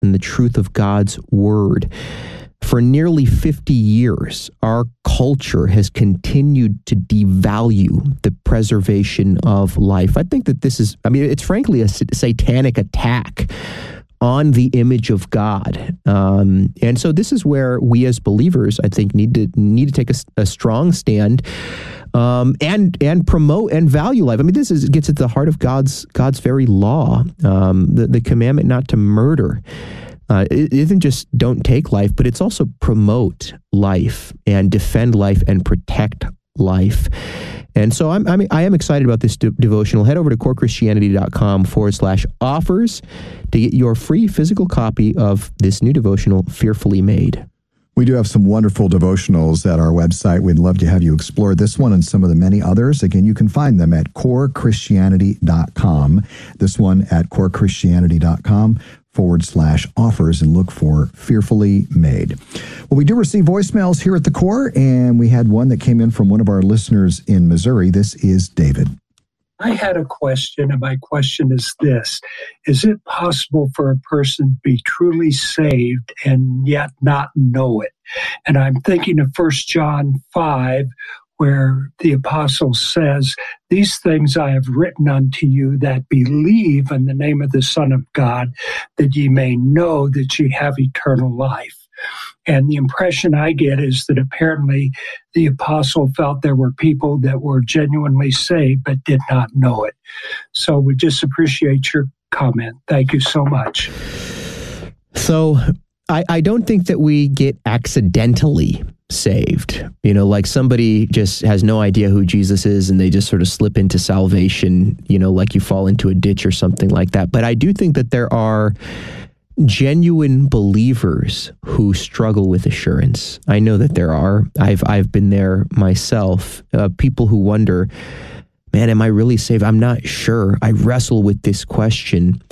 and the truth of God's word. For nearly 50 years, our culture has continued to devalue the preservation of life. I think that it's frankly a satanic attack on the image of God. And so this is where we as believers, I think, need to take a strong stand and promote and value life. I mean, this gets at the heart of God's very law, the commandment not to murder. It isn't just don't take life, but it's also promote life and defend life and protect life. And so I am excited about this devotional. Head over to corechristianity.com/offers to get your free physical copy of this new devotional, Fearfully Made. We do have some wonderful devotionals at our website. We'd love to have you explore this one and some of the many others. Again, you can find them at corechristianity.com. This one at corechristianity.com/offers and look for Fearfully Made. Well, we do receive voicemails here at the Core, and we had one that came in from one of our listeners in Missouri. This is David. I had a question, and my question is this. Is it possible for a person to be truly saved and yet not know it? And I'm thinking of 1 John 5, where the apostle says, "These things I have written unto you that believe in the name of the Son of God, that ye may know that ye have eternal life." And the impression I get is that apparently the apostle felt there were people that were genuinely saved but did not know it. So we just appreciate your comment. Thank you so much. So I don't think that we get accidentally saved. Like somebody just has no idea who Jesus is and they just sort of slip into salvation, like you fall into a ditch or something like that. But I do think that there are genuine believers who struggle with assurance. I know that there are. I've been there myself. People who wonder, man, am I really saved? I'm not sure. I wrestle with this question.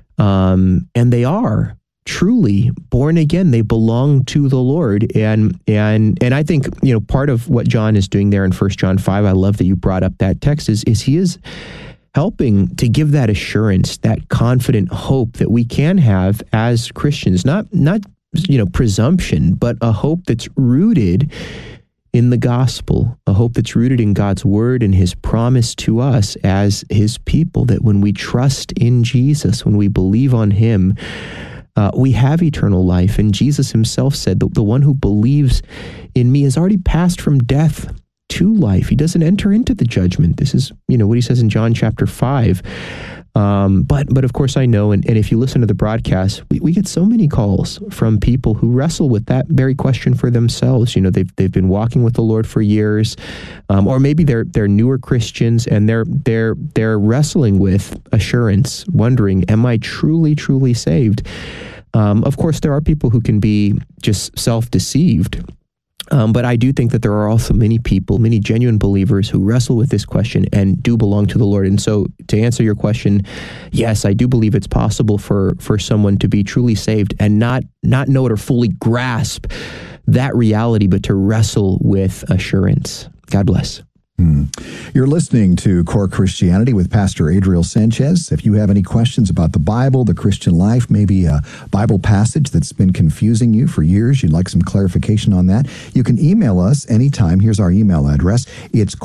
And they are truly born again. They belong to the Lord. And I think, part of what John is doing there in 1 John 5, I love that you brought up that text, is he is helping to give that assurance, that confident hope that we can have as Christians, not presumption, but a hope that's rooted in the gospel, a hope that's rooted in God's word and his promise to us as his people, that when we trust in Jesus, when we believe on him, we have eternal life. And Jesus himself said that the one who believes in me has already passed from death to life. He doesn't enter into the judgment. This is, what he says in John chapter 5. But of course I know, and if you listen to the broadcast, we get so many calls from people who wrestle with that very question for themselves. They've been walking with the Lord for years, or maybe they're newer Christians and they're wrestling with assurance, wondering, am I truly saved? Of course, there are people who can be just self-deceived. But I do think that there are also many people, many genuine believers who wrestle with this question and do belong to the Lord. And so to answer your question, yes, I do believe it's possible for someone to be truly saved and not know it or fully grasp that reality, but to wrestle with assurance. God bless. You're listening to Core Christianity with Pastor Adriel Sanchez. If you have any questions about the Bible, the Christian life, maybe a Bible passage that's been confusing you for years, you'd like some clarification on that, you can email us anytime. Here's our email address. It's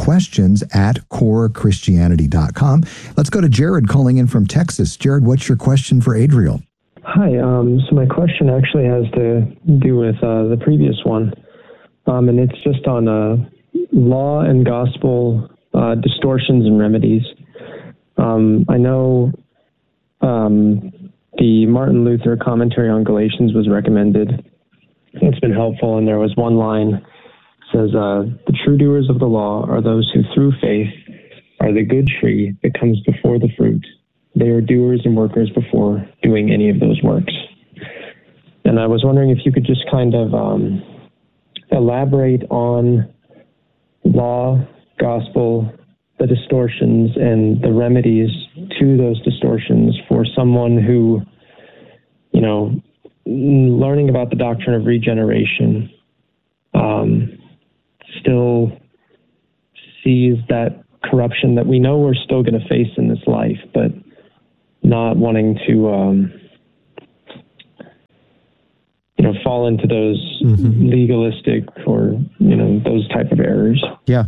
questions@corechristianity.com. Let's go to Jared calling in from Texas. Jared, what's your question for Adriel? Hi. So my question actually has to do with the previous one, and it's just on law and gospel distortions and remedies. I know the Martin Luther commentary on Galatians was recommended. It's been helpful, and there was one line that says, the true doers of the law are those who through faith are the good tree that comes before the fruit. They are doers and workers before doing any of those works. And I was wondering if you could just kind of elaborate on law, gospel, the distortions, and the remedies to those distortions for someone who, learning about the doctrine of regeneration, still sees that corruption that we know we're still going to face in this life, but not wanting to fall into those legalistic or, those type of errors. Yeah.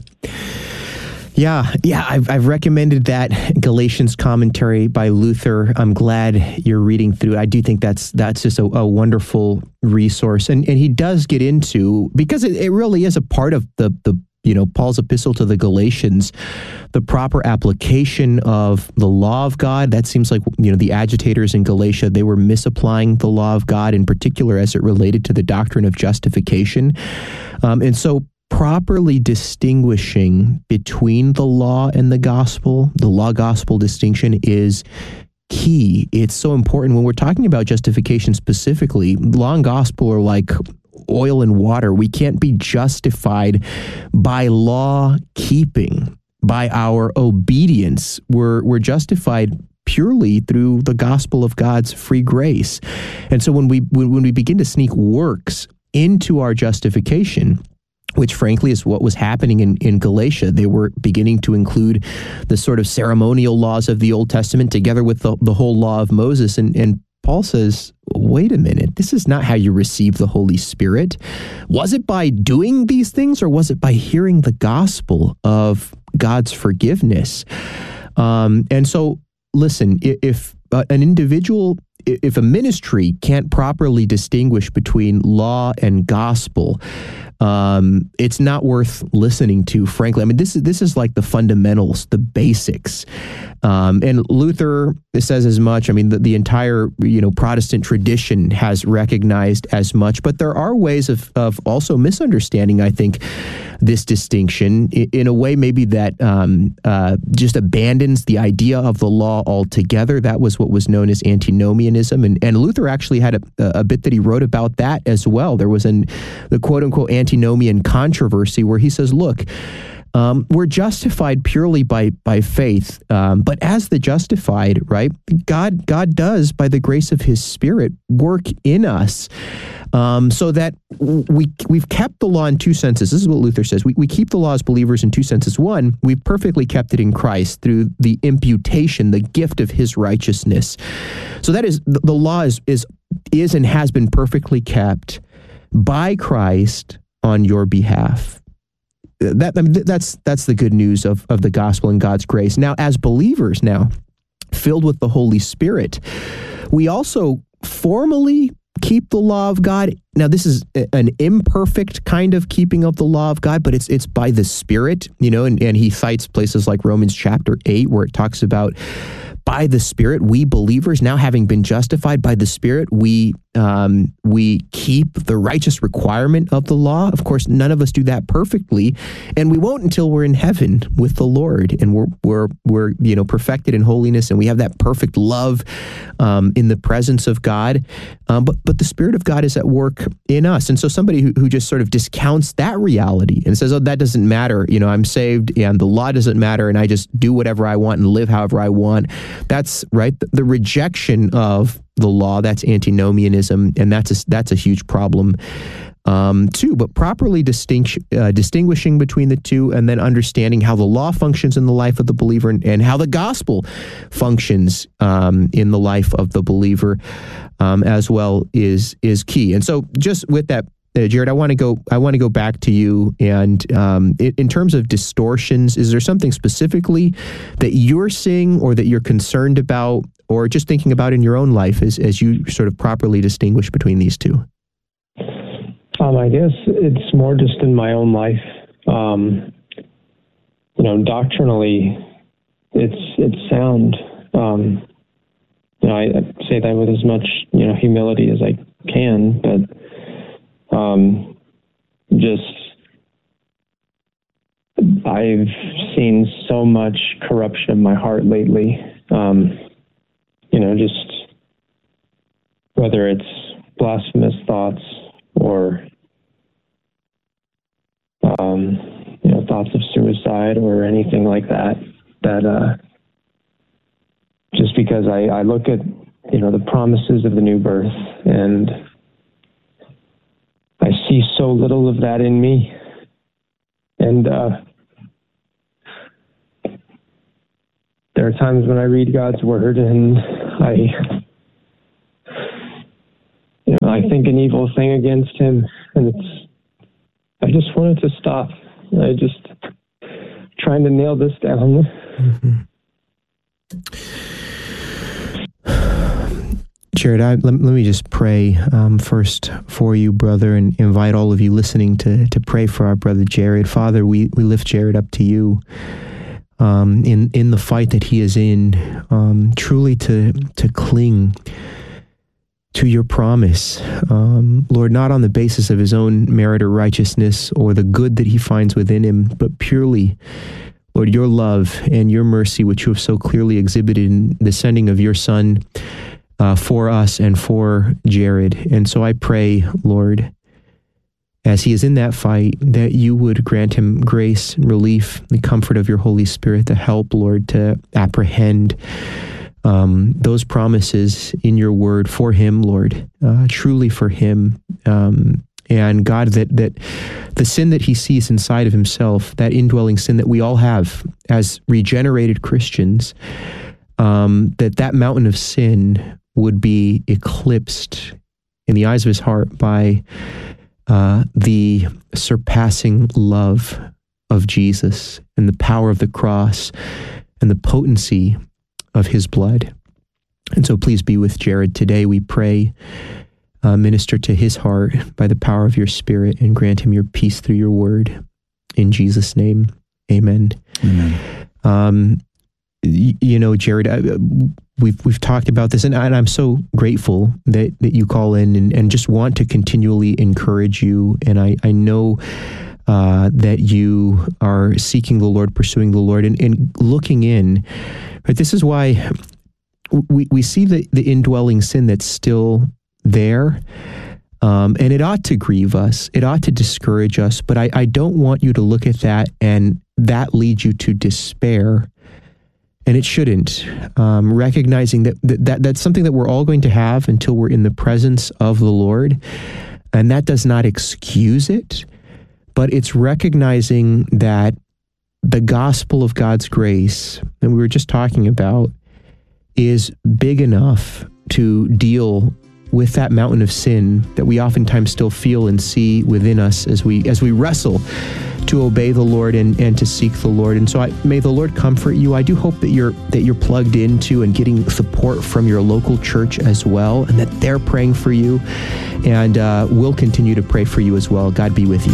I've recommended that Galatians commentary by Luther. I'm glad you're reading through it. I do think that's just a wonderful resource. And he does get into, because it really is a part of the Paul's epistle to the Galatians, the proper application of the law of God. That seems like, the agitators in Galatia, they were misapplying the law of God, in particular as it related to the doctrine of justification. And so properly distinguishing between the law and the gospel, the law-gospel distinction is key. It's so important when we're talking about justification specifically. Law and gospel are like oil and water. We can't be justified by law keeping, by our obedience. We're justified purely through the gospel of God's free grace. And so when we begin to sneak works into our justification, which frankly is what was happening in Galatia, they were beginning to include the sort of ceremonial laws of the Old Testament together with the whole law of Moses. And Paul says, wait a minute, this is not how you receive the Holy Spirit. Was it by doing these things, or was it by hearing the gospel of God's forgiveness? And so, listen, if an individual, if a ministry can't properly distinguish between law and gospel, it's not worth listening to, frankly. I mean, this is like the fundamentals, the basics. And Luther says as much. I mean, the entire, Protestant tradition has recognized as much, but there are ways of also misunderstanding, I think, this distinction in a way maybe that just abandons the idea of the law altogether. That was what was known as antinomianism. And Luther actually had a bit that he wrote about that as well. There was the quote-unquote antinomian controversy where he says, look, we're justified purely by faith, but as the justified, right, God does, by the grace of his Spirit, work in us, so that we've kept the law in two senses. This is what Luther says. We keep the law as believers in two senses. One, we've perfectly kept it in Christ through the imputation, the gift of his righteousness. So that is, the law is and has been perfectly kept by Christ on your behalf. That's the good news of the gospel and God's grace. Now, as believers, filled with the Holy Spirit, we also formally keep the law of God. Now, this is an imperfect kind of keeping of the law of God, but it's by the Spirit, and he cites places like Romans chapter 8, where it talks about by the Spirit, we believers, now having been justified by the Spirit, we keep the righteous requirement of the law. Of course, none of us do that perfectly, and we won't until we're in heaven with the Lord, and we're perfected in holiness, and we have that perfect love in the presence of God. But the Spirit of God is at work in us, and so somebody who just sort of discounts that reality and says, "Oh, that doesn't matter. I'm saved, and the law doesn't matter, and I just do whatever I want and live however I want." That's right. The rejection of the law, that's antinomianism, and that's a huge problem too. But properly distinguishing between the two, and then understanding how the law functions in the life of the believer and how the gospel functions in the life of the believer as well is key. And so, just with that, Jared, I want to go back to you. And in terms of distortions, is there something specifically that you're seeing or that you're concerned about, or just thinking about in your own life as you sort of properly distinguish between these two? I guess it's more just in my own life. Doctrinally, it's sound. I say that with as much humility as I can, but I've seen so much corruption in my heart lately. Just whether it's blasphemous thoughts or thoughts of suicide or anything like that just because I look at the promises of the new birth, and I see so little of that in me. And there are times when I read God's word and I think an evil thing against him, and I just wanted to stop. I just trying to nail this down. Jared, let me just pray first for you, brother, and invite all of you listening to pray for our brother Jared. Father, we lift Jared up to you in the fight that he is in, truly to cling to your promise, Lord, not on the basis of his own merit or righteousness or the good that he finds within him, but purely, Lord, your love and your mercy, which you have so clearly exhibited in the sending of your Son for us and for Jared. And so I pray, Lord, as he is in that fight, that you would grant him grace and relief, the comfort of your Holy Spirit, the help, Lord, to apprehend those promises in your word for him, Lord, truly for him. And God, that the sin that he sees inside of himself, that indwelling sin that we all have as regenerated Christians, that mountain of sin would be eclipsed in the eyes of his heart by the surpassing love of Jesus and the power of the cross and the potency of his blood. And so please be with Jared today, we pray. Minister to his heart by the power of your Spirit and grant him your peace through your word. In Jesus' name, amen. Amen. Jared, we've talked about this, and I'm so grateful that you call in and just want to continually encourage you. And I know that you are seeking the Lord, pursuing the Lord, and looking in. But this is why we see the indwelling sin that's still there, and it ought to grieve us. It ought to discourage us. But I don't want you to look at that and that lead you to despair. And it shouldn't. Recognizing that's something that we're all going to have until we're in the presence of the Lord. And that does not excuse it, but it's recognizing that the gospel of God's grace that we were just talking about is big enough to deal with that mountain of sin that we oftentimes still feel and see within us as we wrestle to obey the Lord and to seek the Lord. And so may the Lord comfort you. I do hope that you're plugged into and getting support from your local church as well, and that they're praying for you. And we'll continue to pray for you as well. God be with you.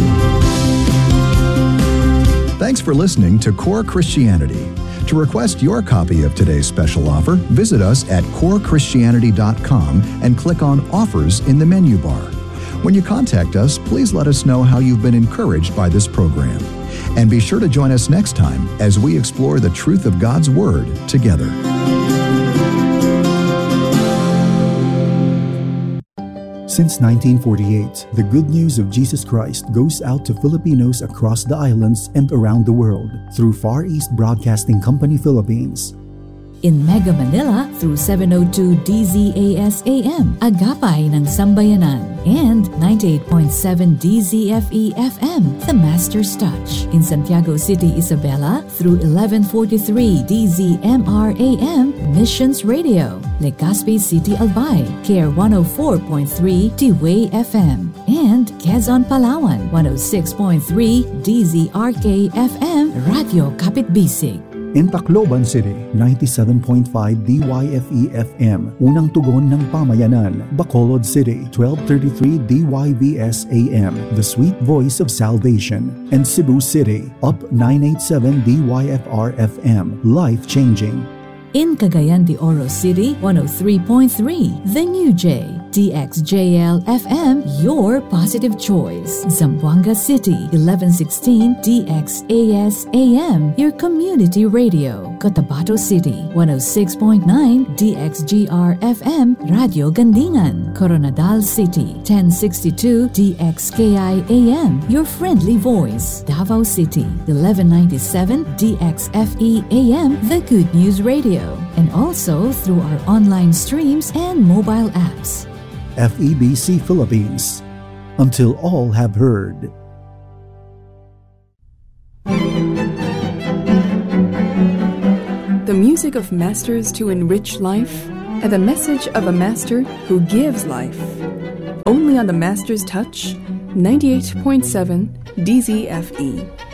Thanks for listening to Core Christianity. To request your copy of today's special offer, visit us at corechristianity.com and click on Offers in the menu bar. When you contact us, please let us know how you've been encouraged by this program. And be sure to join us next time as we explore the truth of God's Word together. Since 1948, the good news of Jesus Christ goes out to Filipinos across the islands and around the world through Far East Broadcasting Company Philippines. In Mega Manila through 702 DZAS AM, Agapay ng Sambayanan, and 98.7 DZFE FM, The Master's Touch. In Santiago City, Isabela through 1143 DZMR AM, Missions Radio. Legazpi City, Albay, KR 104.3 T-Way FM. And Quezon, Palawan, 106.3 DZRK FM, Radio Kapitbisig. In Tacloban City, 97.5 DYFE FM, Unang Tugon ng Pamayanan. Bacolod City, 1233 DYVS AM, The Sweet Voice of Salvation. And Cebu City, up 987 DYFR FM, Life Changing. In Cagayan de Oro City, 103.3 The New J, DXJL FM, your positive choice. Zamboanga City, 1116 DXAS AM, your community radio. Cotabato City, 106.9 DXGR FM, Radio Gandingan. Coronadal City, 1062 DXKI AM, your friendly voice. Davao City, 1197 DXFE AM, the Good News Radio. And also through our online streams and mobile apps. FEBC Philippines, until all have heard. The music of masters to enrich life, and the message of a master who gives life. on the Master's Touch, 98.7 DZFE.